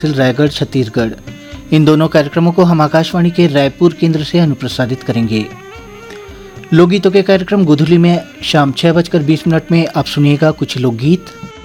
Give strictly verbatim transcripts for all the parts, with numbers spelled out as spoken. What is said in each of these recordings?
रायगढ़ छत्तीसगढ़। इन दोनों कार्यक्रमों को हम आकाशवाणी के रायपुर केंद्र से अनुप्रसारित करेंगे। लोकगीतों के कार्यक्रम गोधुली में शाम छह बजकर बीस मिनट में आप सुनिएगा कुछ लोकगीत।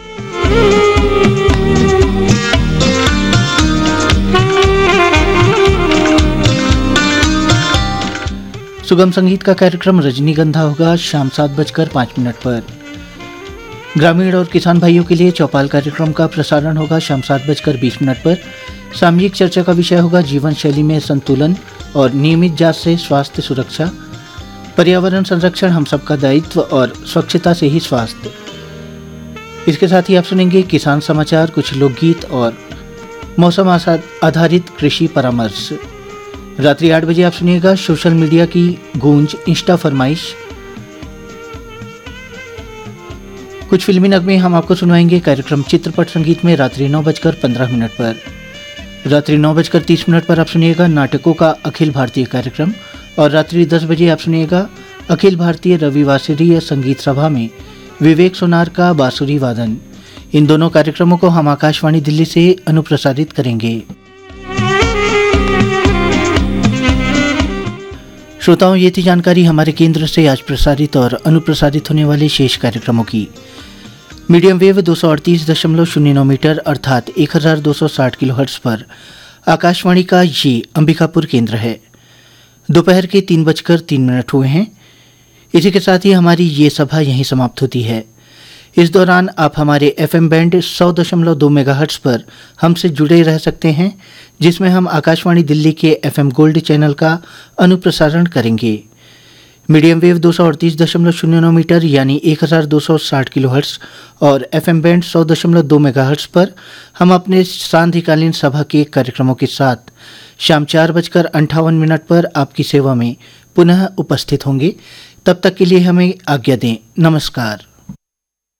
सुगम संगीत का कार्यक्रम रजनीगंधा होगा शाम सात बजकर पाँच मिनट पर। ग्रामीण और किसान भाइयों के लिए चौपाल कार्यक्रम का प्रसारण होगा शाम सात बजकर बीस मिनट पर। सामयिक चर्चा का विषय होगा जीवन शैली में संतुलन और नियमित जांच से स्वास्थ्य सुरक्षा, पर्यावरण संरक्षण हम सबका दायित्व और स्वच्छता से ही स्वास्थ्य। इसके साथ ही आप सुनेंगे किसान समाचार, कुछ लोकगीत और मौसम आधारित कृषि परामर्श। रात्रि आठ बजे आप सुनिएगा सोशल मीडिया की गूंज, इंस्टा फरमाइश। कुछ फिल्मी नगमे हम आपको सुनवाएंगे कार्यक्रम चित्रपट संगीत में रात्रि नौ बजकर पंद्रह मिनट पर। रात्रि नौ बजकर तीस मिनट पर आप सुनिएगा नाटकों का अखिल भारतीय कार्यक्रम और रात्रि दस बजे आप सुनिएगा अखिल भारतीय रविवासरीय संगीत सभा में विवेक सोनार का बांसुरी वादन। इन दोनों कार्यक्रमों को हम आकाशवाणी दिल्ली से अनुप्रसारित करेंगे। श्रोताओं, ये थी जानकारी हमारे केंद्र से आज प्रसारित और अनुप्रसारित होने वाले शेष कार्यक्रमों की। मीडियम वेव दो सौ अड़तीस दशमलव शून्य नौ मीटर अर्थात एक हज़ार दो सौ साठ किलोहर्ट्ज़ पर आकाशवाणी का ये अंबिकापुर केंद्र है। दोपहर के तीन बजकर तीन मिनट हुए हैं। इसी के साथ ही हमारी ये सभा यहीं समाप्त होती है। इस दौरान आप हमारे एफएम बैंड सौ दशमलव दो मेगाहर्ट्ज़ पर हमसे जुड़े रह सकते हैं, जिसमें हम आकाशवाणी दिल्ली के एफएम गोल्ड चैनल का अनुप्रसारण करेंगे। मीडियम वेव दो सौ अड़तीस दशमलव शून्य नौ मीटर यानी एक हज़ार दो सौ साठ किलोहर्ट्ज़ और एफएम बैंड सौ दशमलव दो मेगाहर्ट्ज़ पर हम अपने सांध्यकालीन सभा के कार्यक्रमों के साथ शाम चार बजकर अंठावन मिनट पर आपकी सेवा में पुनः उपस्थित होंगे। तब तक के लिए हमें आज्ञा दें। नमस्कार।